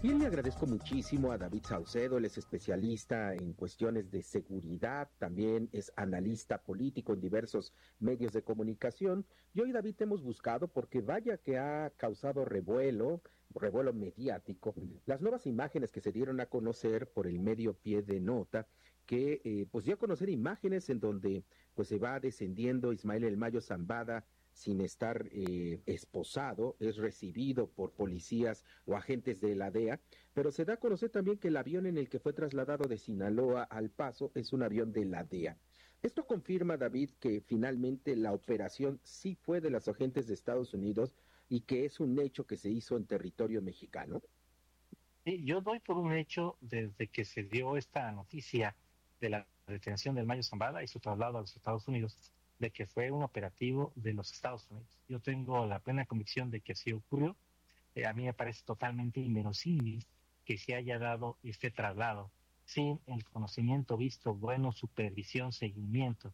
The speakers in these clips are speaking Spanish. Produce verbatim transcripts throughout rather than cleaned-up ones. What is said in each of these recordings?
Bien, le agradezco muchísimo a David Saucedo, él es especialista en cuestiones de seguridad, también es analista político en diversos medios de comunicación. Y hoy, David, te hemos buscado porque vaya que ha causado revuelo, revuelo mediático, las nuevas imágenes que se dieron a conocer por el medio Pie de Nota, que eh, pues dio a conocer imágenes en donde pues se va descendiendo Ismael El Mayo Zambada sin estar eh, esposado, es recibido por policías o agentes de la D E A, pero se da a conocer también que el avión en el que fue trasladado de Sinaloa al Paso es un avión de la D E A. Esto confirma, David, que finalmente la operación sí fue de los agentes de Estados Unidos y que es un hecho que se hizo en territorio mexicano. Sí, yo doy por un hecho desde que se dio esta noticia de la detención del Mayo Zambada y su traslado a los Estados Unidos, de que fue un operativo de los Estados Unidos. Yo tengo la plena convicción de que así ocurrió. Eh, a mí me parece totalmente inverosímil que se haya dado este traslado sin el conocimiento visto, bueno, supervisión, seguimiento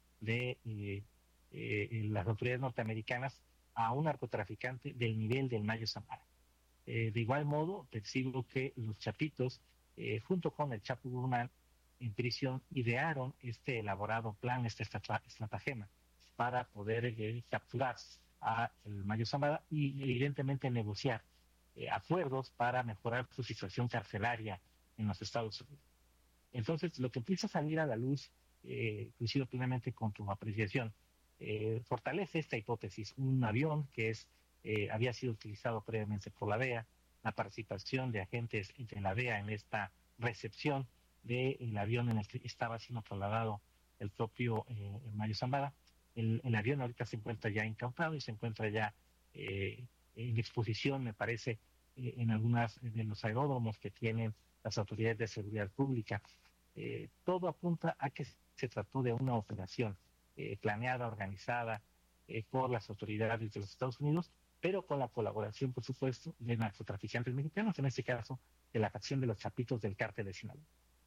de eh, eh, las autoridades norteamericanas a un narcotraficante del nivel del Mayo Zambada. Eh, de igual modo, percibo que los Chapitos, eh, junto con el Chapo Guzmán, en prisión, idearon este elaborado plan, este estratagema, para poder eh, capturar a el Mayo Zambada y evidentemente negociar eh, acuerdos para mejorar su situación carcelaria en los Estados Unidos. Entonces, lo que empieza a salir a la luz, eh, coincido plenamente con tu apreciación, eh, fortalece esta hipótesis. Un avión que es eh, había sido utilizado previamente por la D E A, la participación de agentes de la D E A en esta recepción del avión en el que estaba siendo trasladado el propio eh, Mayo Zambada. El, el avión ahorita se encuentra ya incautado y se encuentra ya eh, en exposición, me parece, eh, en algunos de los aeródromos que tienen las autoridades de seguridad pública. Eh, todo apunta a que se trató de una operación eh, planeada, organizada eh, por las autoridades de los Estados Unidos, pero con la colaboración, por supuesto, de narcotraficantes mexicanos, en este caso, de la facción de los Chapitos del Cártel de Sinaloa.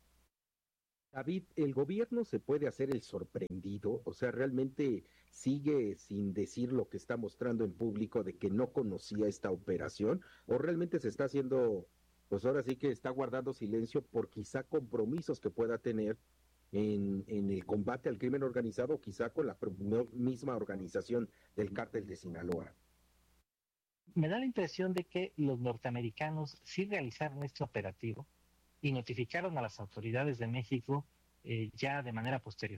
David, ¿el gobierno se puede hacer el sorprendido? O sea, ¿realmente sigue sin decir lo que está mostrando en público de que no conocía esta operación? ¿O realmente se está haciendo, pues ahora sí que está guardando silencio por quizá compromisos que pueda tener en, en el combate al crimen organizado, quizá con la misma organización del Cártel de Sinaloa? Me da la impresión de que los norteamericanos sí realizaron este operativo y notificaron a las autoridades de México eh, ya de manera posterior.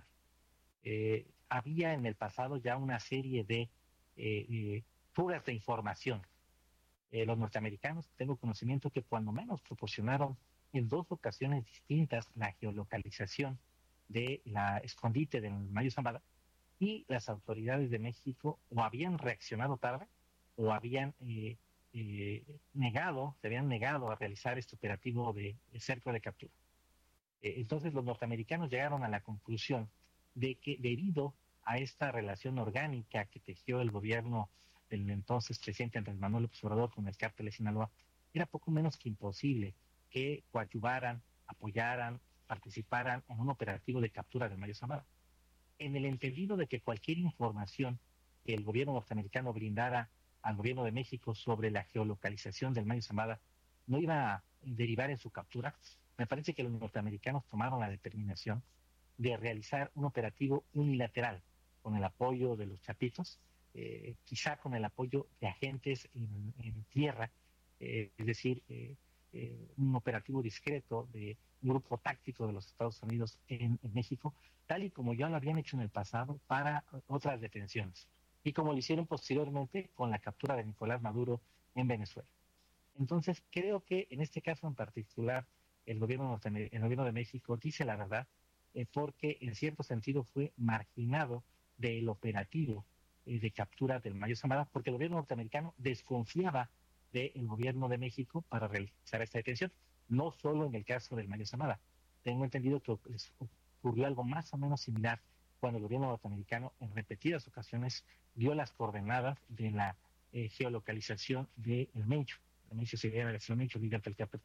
Eh, había en el pasado ya una serie de eh, eh, fugas de información. Eh, los norteamericanos, tengo conocimiento que cuando menos proporcionaron en dos ocasiones distintas la geolocalización de la escondite del Mayo Zambada, y las autoridades de México o habían reaccionado tarde o habían eh, eh, negado, se habían negado a realizar este operativo de, de cerco de captura. Eh, entonces los norteamericanos llegaron a la conclusión de que debido a esta relación orgánica que tejió el gobierno del entonces presidente Andrés Manuel López Obrador con el cártel de Sinaloa, era poco menos que imposible que coadyuvaran, apoyaran, participaran en un operativo de captura del Mayo Zambada, en el entendido de que cualquier información que el gobierno norteamericano brindara al gobierno de México sobre la geolocalización del Mayo Zambada no iba a derivar en su captura. Me parece que los norteamericanos tomaron la determinación de realizar un operativo unilateral con el apoyo de los Chapitos, eh, quizá con el apoyo de agentes en, en tierra, eh, es decir, eh, eh, un operativo discreto de un grupo táctico de los Estados Unidos en, en México, tal y como ya lo habían hecho en el pasado para otras detenciones, y como lo hicieron posteriormente con la captura de Nicolás Maduro en Venezuela. Entonces, creo que en este caso en particular, el gobierno, el gobierno de México dice la verdad, eh, porque en cierto sentido fue marginado del operativo eh, de captura del Mayo Zambada, porque el gobierno norteamericano desconfiaba del gobierno de México para realizar esta detención, no solo en el caso del Mayo Zambada. Tengo entendido que les ocurrió algo más o menos similar cuando el gobierno norteamericano en repetidas ocasiones dio las coordenadas de la eh, geolocalización del Mencho. El Mencho se veía el Mencho, líder del cártel.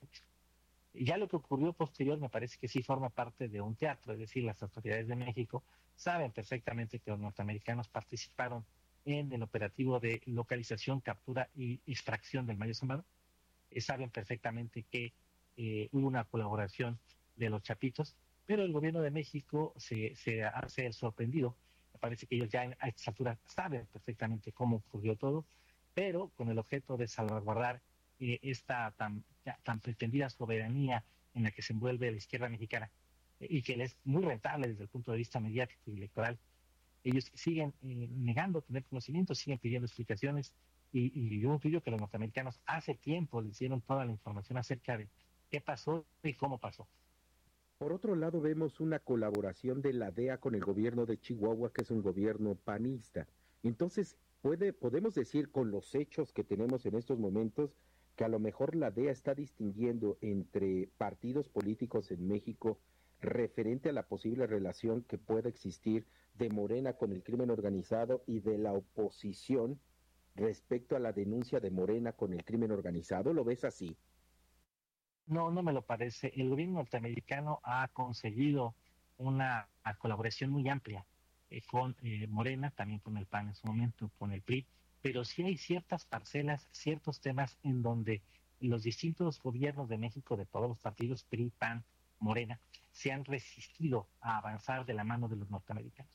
Y ya lo que ocurrió posterior me parece que sí forma parte de un teatro, es decir, las autoridades de México saben perfectamente que los norteamericanos participaron en el operativo de localización, captura y extracción del Mayo Zambada, eh, saben perfectamente que eh, hubo una colaboración de los chapitos, pero el gobierno de México se, se hace el sorprendido. Me parece que ellos ya a estas alturas saben perfectamente cómo ocurrió todo, pero con el objeto de salvaguardar eh, esta tan, ya, tan pretendida soberanía en la que se envuelve la izquierda mexicana eh, y que les es muy rentable desde el punto de vista mediático y electoral. Ellos siguen eh, negando tener conocimiento, siguen pidiendo explicaciones y, y yo intuyo que los norteamericanos hace tiempo les dieron toda la información acerca de qué pasó y cómo pasó. Por otro lado, vemos una colaboración de la D E A con el gobierno de Chihuahua, que es un gobierno panista. Entonces, puede, podemos decir con los hechos que tenemos en estos momentos que a lo mejor la D E A está distinguiendo entre partidos políticos en México referente a la posible relación que pueda existir de Morena con el crimen organizado y de la oposición respecto a la denuncia de Morena con el crimen organizado. ¿Lo ves así? No, no me lo parece. El gobierno norteamericano ha conseguido una, una colaboración muy amplia eh, con eh, Morena, también con el P A N en su momento, con el P R I, pero sí hay ciertas parcelas, ciertos temas en donde los distintos gobiernos de México, de todos los partidos, P R I, P A N, Morena, se han resistido a avanzar de la mano de los norteamericanos.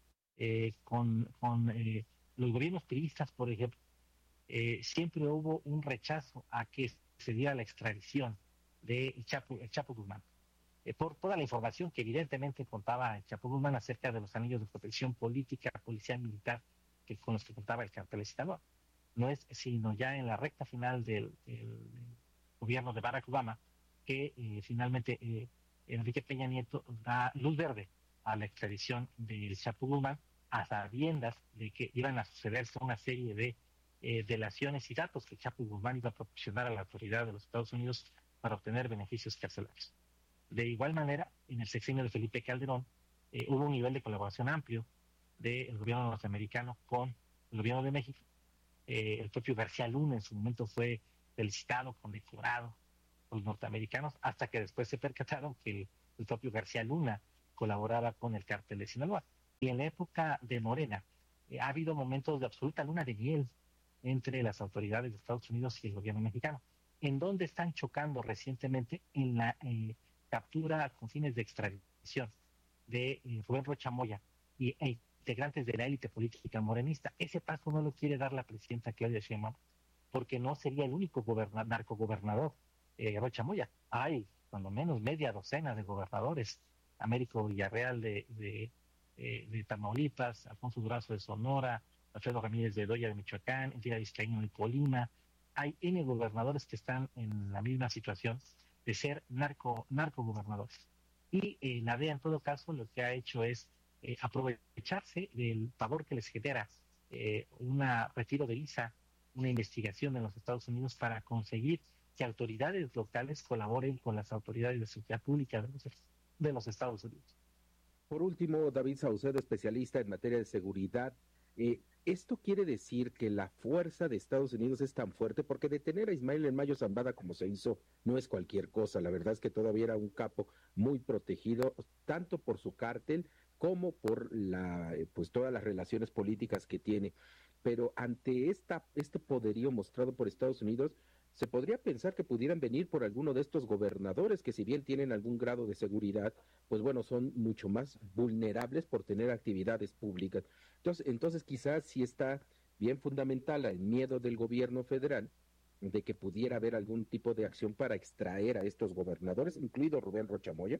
Eh, con con eh, los gobiernos priistas, por ejemplo, eh, siempre hubo un rechazo a que se diera la extradición de el Chapo, el Chapo Guzmán, eh, por toda la información que evidentemente contaba el Chapo Guzmán acerca de los anillos de protección política, policial, militar, que, con los que contaba el cartel de Sinaloa. No es sino ya en la recta final del, del, del gobierno de Barack Obama que eh, finalmente eh, Enrique Peña Nieto da luz verde a la extradición del Chapo Guzmán a sabiendas de que iban a sucederse una serie de eh, delaciones y datos que Chapo Guzmán iba a proporcionar a la autoridad de los Estados Unidos para obtener beneficios carcelarios. De igual manera, en el sexenio de Felipe Calderón eh, hubo un nivel de colaboración amplio del gobierno norteamericano con el gobierno de México. Eh, el propio García Luna en su momento fue felicitado, condecorado por los norteamericanos, hasta que después se percataron que el, el propio García Luna colaboraba con el cártel de Sinaloa. Y en la época de Morena eh, ha habido momentos de absoluta luna de miel entre las autoridades de Estados Unidos y el gobierno mexicano, en donde están chocando recientemente en la eh, captura con fines de extradición de eh, Rubén Rocha Moya y e integrantes de la élite política morenista. Ese paso no lo quiere dar la presidenta Claudia Sheinbaum, porque no sería el único goberna, narcogobernador eh, Rocha Moya. Hay cuando menos media docena de gobernadores. Américo Villarreal de, de, eh, de Tamaulipas, Alfonso Durazo de Sonora, Alfredo Ramírez de Doya de Michoacán, Elvira Vizcaíno de Colima. Hay N gobernadores que están en la misma situación de ser narco, narcogobernadores. Y eh, la D E A en todo caso lo que ha hecho es eh, aprovecharse del favor que les genera eh, un retiro de visa, una investigación en los Estados Unidos para conseguir que autoridades locales colaboren con las autoridades de seguridad pública de los, de los Estados Unidos. Por último, David Saucedo, especialista en materia de seguridad. Eh, ¿Esto quiere decir que la fuerza de Estados Unidos es tan fuerte? Porque detener a Ismael en Mayo Zambada como se hizo no es cualquier cosa. La verdad es que todavía era un capo muy protegido, tanto por su cártel como por la, pues todas las relaciones políticas que tiene. Pero ante esta, este poderío mostrado por Estados Unidos, se podría pensar que pudieran venir por alguno de estos gobernadores que, si bien tienen algún grado de seguridad, pues bueno, son mucho más vulnerables por tener actividades públicas. Entonces, entonces quizás sí está bien fundamental el miedo del gobierno federal de que pudiera haber algún tipo de acción para extraer a estos gobernadores, incluido Rubén Rocha Moya.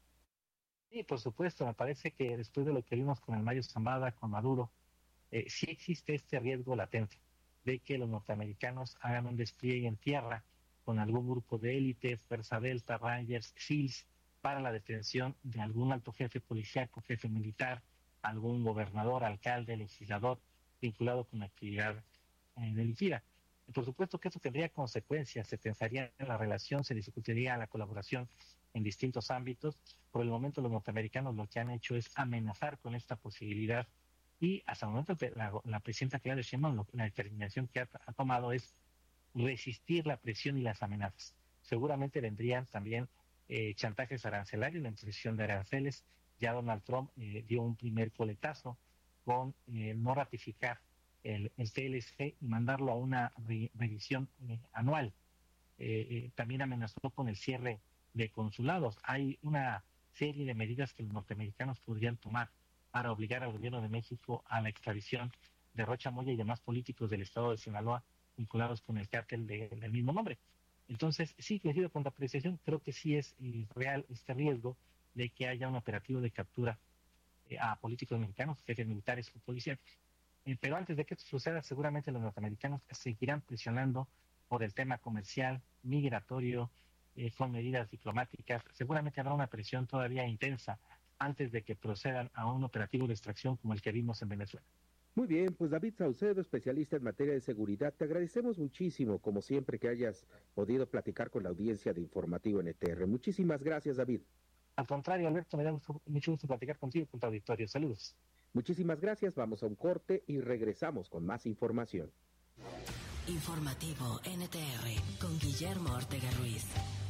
Sí, por supuesto, me parece que después de lo que vimos con el Mayo Zambada, con Maduro, eh, sí existe este riesgo latente de que los norteamericanos hagan un despliegue en tierra con algún grupo de élite, Fuerza Delta, Rangers, SEALs, para la detención de algún alto jefe policíaco, jefe militar, algún gobernador, alcalde, legislador vinculado con la actividad eh, delictiva. Y por supuesto que esto tendría consecuencias, se pensaría en la relación, se discutiría la colaboración en distintos ámbitos. Por el momento los norteamericanos lo que han hecho es amenazar con esta posibilidad y hasta el momento la, la presidenta Claudia Sheinbaum la determinación que ha, ha tomado es resistir la presión y las amenazas. Seguramente vendrían también eh, chantajes arancelarios, la imposición de aranceles. Ya Donald Trump eh, dio un primer coletazo con eh, no ratificar el, el T L C y mandarlo a una re, revisión eh, anual eh, eh, también amenazó con el cierre de consulados. Hay una serie de medidas que los norteamericanos podrían tomar para obligar al gobierno de México a la extradición de Rocha Moya y demás políticos del estado de Sinaloa vinculados con el cártel de, del mismo nombre. Entonces, sí, coincido con la apreciación, creo que sí es eh, real este riesgo de que haya un operativo de captura eh, a políticos mexicanos, jefes militares o policías. Eh, pero antes de que esto suceda, seguramente los norteamericanos seguirán presionando por el tema comercial, migratorio, eh, con medidas diplomáticas. Seguramente habrá una presión todavía intensa antes de que procedan a un operativo de extracción como el que vimos en Venezuela. Muy bien, pues David Saucedo, especialista en materia de seguridad, te agradecemos muchísimo, como siempre, que hayas podido platicar con la audiencia de Informativo N T R. Muchísimas gracias, David. Al contrario, Alberto, me da mucho, mucho gusto platicar contigo y con tu auditorio. Saludos. Muchísimas gracias, vamos a un corte y regresamos con más información. Informativo N T R con Guillermo Ortega Ruiz.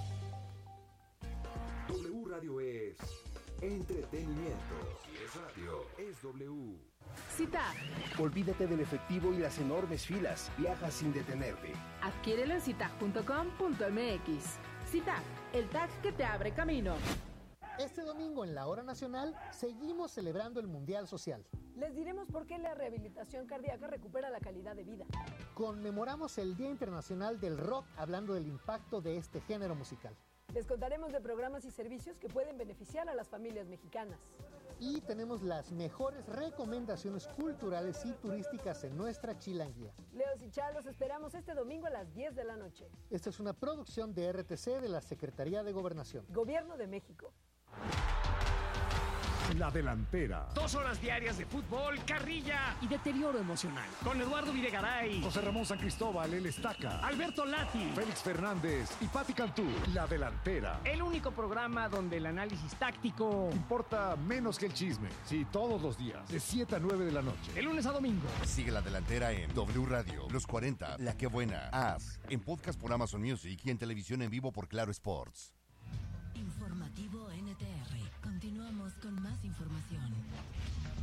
W Radio es entretenimiento. Si es radio, es W. Citac. Olvídate del efectivo y las enormes filas. Viaja sin detenerte. Adquiérelo en citac punto com punto m x. Citac, el tag que te abre camino. Este domingo en la Hora Nacional seguimos celebrando el Mundial Social. Les diremos por qué la rehabilitación cardíaca recupera la calidad de vida. Conmemoramos el Día Internacional del Rock hablando del impacto de este género musical. Les contaremos de programas y servicios que pueden beneficiar a las familias mexicanas. Y tenemos las mejores recomendaciones culturales y turísticas en nuestra chilanguía. Leos y Char, los esperamos este domingo a las diez de la noche. Esta es una producción de R T C de la Secretaría de Gobernación. Gobierno de México. La Delantera. Dos horas diarias de fútbol, carrilla y deterioro emocional. Con Eduardo Videgaray, José Ramón San Cristóbal, El Estaca, Alberto Lati, Félix Fernández y Pati Cantú. La Delantera. El único programa donde el análisis táctico importa menos que el chisme. Sí, todos los días, de siete a nueve de la noche. De lunes a domingo. Sigue La Delantera en W Radio, Los cuarenta, La Que Buena, As, en podcast por Amazon Music y en televisión en vivo por Claro Sports. Informativo N T R. Continuamos con más información.